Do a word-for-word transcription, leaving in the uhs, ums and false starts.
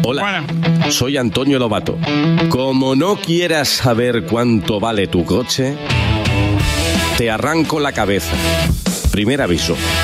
Hola, soy Antonio Lobato. Como no quieras saber cuánto vale tu coche, te arranco la cabeza. Primer aviso.